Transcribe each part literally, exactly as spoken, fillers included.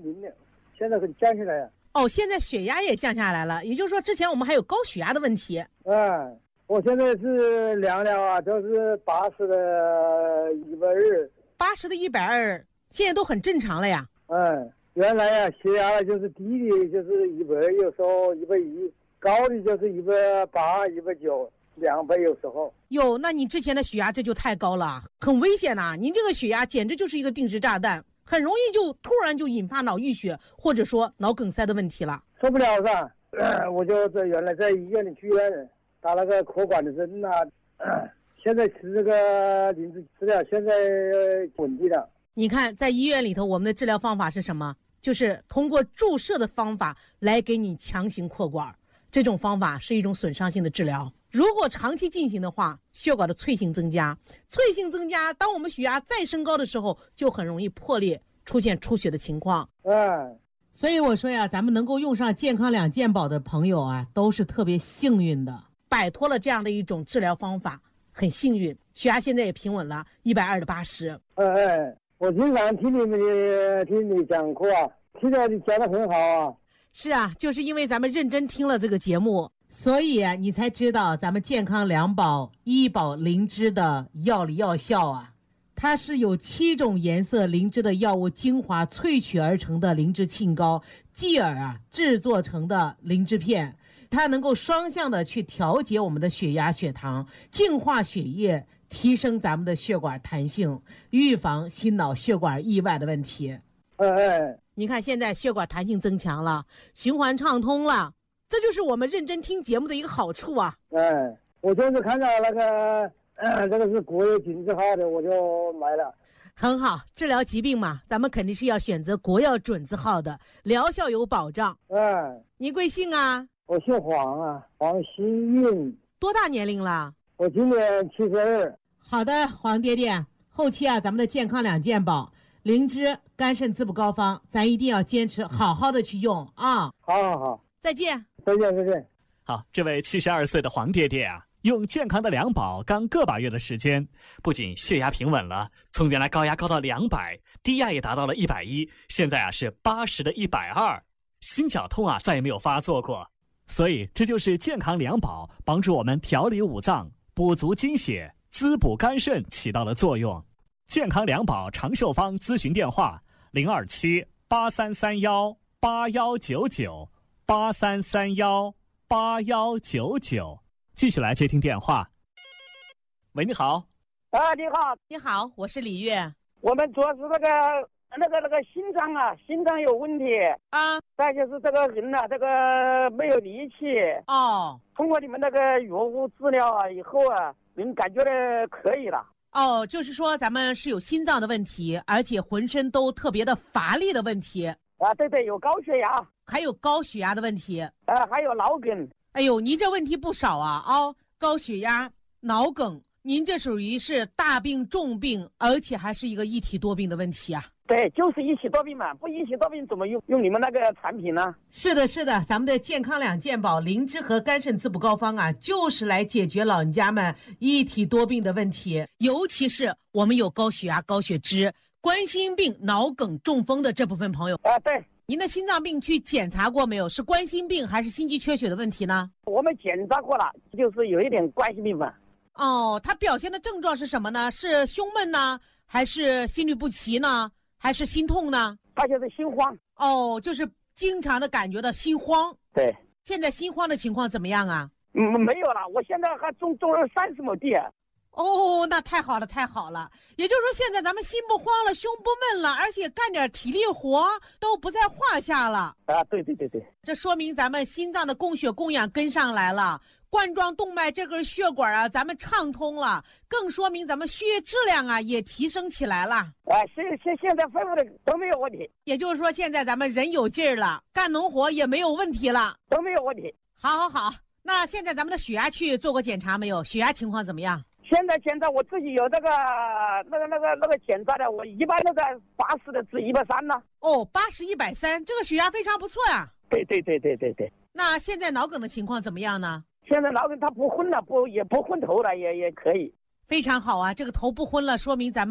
零了，现在很降下来了。 哦，现在血压也降下来了，也就是说之前我们还有高血压的问题。 嗯，我现在是量了啊，都是八十的一百二， 八十的一百二，现在都很正常了呀。 嗯，原来呀、啊，血压就是低的，就是一百，有时候一百一，高的就是一百八、一百九、两百，有时候。 哟，那你之前的血压这就太高了，很危险呐、啊！您这个血压简直就是一个定时炸弹，很容易就突然就引发脑溢血或者说脑梗塞的问题了。 受不了是吧？呃、我就在原来在医院里去院打那个可管的针呐、呃，现在吃这个灵芝治疗，现在稳定了。 你看，在医院里头，我们的治疗方法是什么？就是通过注射的方法来给你强行扩管，这种方法是一种损伤性的治疗。如果长期进行的话，血管的脆性增加，脆性增加，当我们血压再升高的时候，就很容易破裂，出现出血的情况。 嗯， 所以我说呀，咱们能够用上健康两健宝的朋友啊，都是特别幸运的，摆脱了这样的一种治疗方法，很幸运。血压现在也平稳了，一百二的八十。 哎哎，我经常听你们的听你讲课啊，听着你讲得很好啊。 是啊，就是因为咱们认真听了这个节目，所以啊，你才知道咱们健康两宝医宝灵芝的药理药效啊。它是有七种颜色灵芝的药物精华萃取而成的灵芝沁膏，继而啊制作成的灵芝片，它能够双向的去调节我们的血压血糖，净化血液，提升咱们的血管弹性，预防心脑血管意外的问题。 哎哎， 你看现在血管弹性增强了，循环畅通了，这就是我们认真听节目的一个好处啊。 哎，我就是看到那个呃这个是国药紧致号的，我就买了。 很好，治疗疾病嘛，咱们肯定是要选择国药准字号的，疗效有保障。 嗯， 你贵姓啊？ 我姓黄啊，黄新运。 多大年龄了？ 我今年七十二。 好的，黄爹爹，后期啊，咱们的健康两健宝灵芝肝肾滋补膏方，咱一定要坚持好好的去用啊！ 好好好， 再见， 再见再见。 好，这位七十二岁的黄爹爹啊，用健康的两宝刚个把月的时间，不仅血压平稳了，从原来高压高到两百，低压也达到了一百一，现在啊是八十的一百二，心绞痛啊再也没有发作过。所以这就是健康两宝帮助我们调理五脏、补足精血、滋补肝肾起到了作用。健康两宝长寿方咨询电话：零二七八三三幺八幺九九八三三幺八幺九九。继续来接听电话。喂，你好。 啊，你好， 你好，我是李月。 我们主要是那个那个那个心脏啊，心脏有问题啊， 再就是这个人呐、啊，这个没有力气。 哦， 通过你们那个药物治疗啊，以后啊，人感觉的可以了。 哦，就是说咱们是有心脏的问题，而且浑身都特别的乏力的问题啊，对对，有高血压， 还有高血压的问题， 啊，还有脑梗。 哎呦，您这问题不少啊！哦，高血压、脑梗，您这属于是大病重病，而且还是一个一体多病的问题啊。 对，就是一体多病嘛，不一体多病怎么用用你们那个产品呢？ 是的，是的，咱们的健康两健宝灵芝和肝肾滋补膏方啊，就是来解决老人家们一体多病的问题，尤其是我们有高血压、高血脂、冠心病、脑梗、中风的这部分朋友啊。对， 您的心脏病去检查过没有？是冠心病还是心肌缺血的问题呢？ 我们检查过了，就是有一点冠心病嘛。 哦，它表现的症状是什么呢？是胸闷呢，还是心律不齐呢？还是心痛呢？ 他就是心慌。 哦，就是经常的感觉到心慌。 对， 现在心慌的情况怎么样啊？ 嗯，没有了，我现在还种种了三十亩地。 哦，那太好了，太好了。也就是说，现在咱们心不慌了，胸不闷了，而且干点体力活都不在话下了。 啊，对对对对， 这说明咱们心脏的供血供氧跟上来了。冠状动脉这根血管啊，咱们畅通了，更说明咱们血液质量啊也提升起来了。 啊，现现现在恢复的都没有问题。 也就是说，现在咱们人有劲儿了，干农活也没有问题了， 都没有问题。 好，好，好。那现在咱们的血压去做过检查没有？血压情况怎么样？ 现在检查我自己有那个那个那个那个检查的，我一般都在八十的至一百三呢。 哦，八十一百三，这个血压非常不错啊。 对对对对对对。 那现在脑梗的情况怎么样呢？ 现在脑梗它不昏了，不也不昏头了，也也可以。 非常好啊，这个头不昏了，说明咱们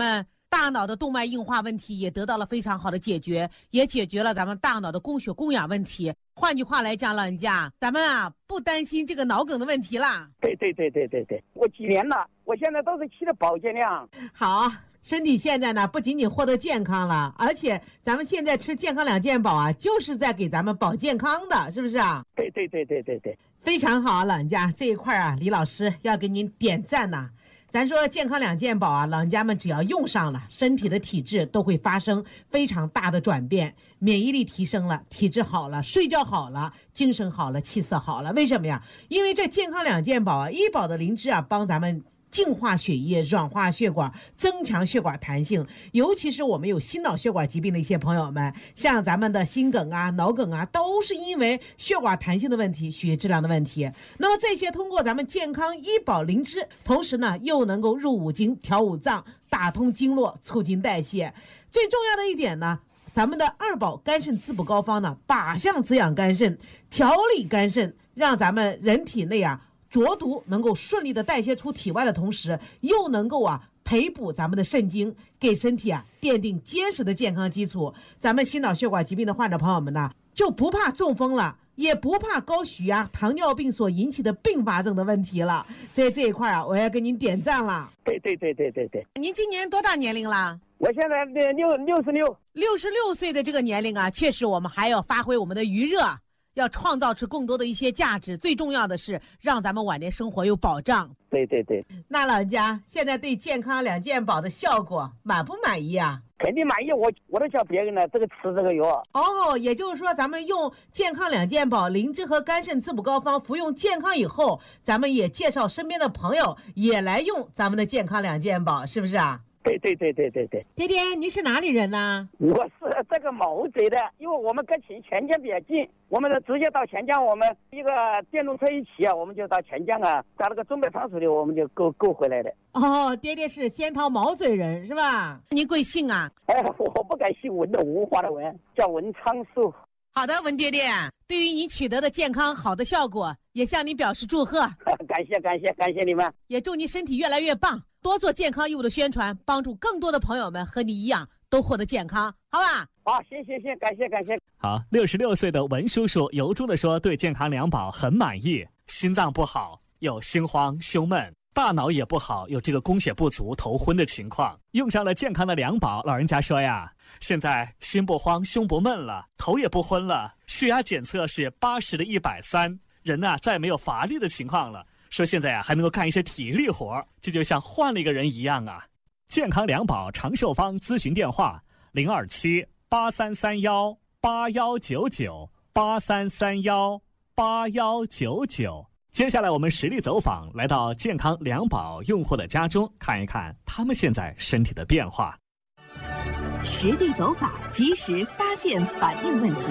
大脑的动脉硬化问题也得到了非常好的解决，也解决了咱们大脑的供血供氧问题。换句话来讲，老人家，咱们啊不担心这个脑梗的问题啦。 对对对对对对，我几年了，我现在都是吃的保健量。 好，身体现在呢不仅仅获得健康了，而且咱们现在吃健康两件宝啊，就是在给咱们保健康的，是不是啊？ 对对对对对对， 非常好，老人家这一块啊，李老师要给您点赞呐、啊。咱说健康两件宝啊，老人家们只要用上了，身体的体质都会发生非常大的转变，免疫力提升了，体质好了，睡觉好了，精神好了，气色好了。为什么呀？因为这健康两件宝啊，医保的灵芝啊，帮咱们净化血液，软化血管，增强血管弹性。尤其是我们有心脑血管疾病的一些朋友们，像咱们的心梗啊、脑梗啊，都是因为血管弹性的问题、血液质量的问题。那么这些通过咱们健康医保灵芝，同时呢又能够入五经、调五脏、打通经络、促进代谢。最重要的一点呢，咱们的二宝肝肾滋补膏方呢，靶向滋养肝肾，调理肝肾，让咱们人体内啊浊毒能够顺利的代谢出体外的同时，又能够啊培补咱们的肾精，给身体啊奠定坚实的健康基础。咱们心脑血管疾病的患者朋友们呢，就不怕中风了，也不怕高血压、糖尿病所引起的并发症的问题了。所以这一块啊，我要给您点赞了。 对对对对对对。 您今年多大年龄了？ 我现在六六十六。 六十六岁的这个年龄啊，确实我们还要发挥我们的余热。要创造出更多的一些价值，最重要的是让咱们晚年生活有保障。 对对对。 那老人家现在对健康两件宝的效果满不满意啊？ 肯定满意，我我都叫别人了，这个吃这个药。 哦，也就是说咱们用健康两件宝灵芝和肝肾滋补膏方服用健康以后，咱们也介绍身边的朋友也来用咱们的健康两件宝，是不是啊？ 对对对对对对。 爹爹，您是哪里人呢？ 我是这个毛贼的，因为我们跟钱钱江比较近，我们直接到钱江，我们一个电动车一骑啊，我们就到钱江啊，到那个中北仓储里我们就购购回来的。 哦，爹爹是仙桃毛嘴人是吧？您贵姓啊？ 哎，我不敢姓文的，文化的文，叫文昌寿。 好的，文爹爹，对于你取得的健康好的效果，也向你表示祝贺。 感谢感谢感谢你们， 也祝你身体越来越棒，多做健康业务的宣传，帮助更多的朋友们和你一样都获得健康，好吧？ 好，谢谢谢，感谢感谢。 好，六十六岁的文叔叔由衷的说，对健康两宝很满意。心脏不好，有心慌、胸闷；大脑也不好，有这个供血不足、头昏的情况。用上了健康的两宝，老人家说呀，现在心不慌、胸不闷了，头也不昏了，血压检测是八十的一百三，人呐、啊、再没有乏力的情况了。说现在啊还能够干一些体力活，这就像换了一个人一样啊。健康两宝长寿方咨询电话零二七八三三幺八幺九九八三三幺八幺九九。接下来我们实地走访，来到健康两宝用户的家中，看一看他们现在身体的变化。 实地走访，及时发现反映问题。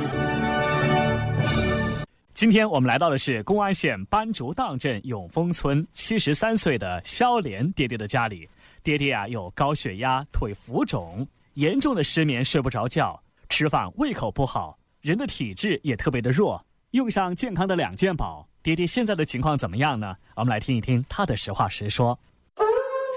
今天我们来到的是公安县斑竹荡镇永丰村七十三岁的肖莲爹爹的家里。爹爹啊有高血压、腿浮肿，严重的失眠，睡不着觉，吃饭胃口不好，人的体质也特别的弱。用上健康的两件宝，爹爹现在的情况怎么样呢？我们来听一听他的实话实说。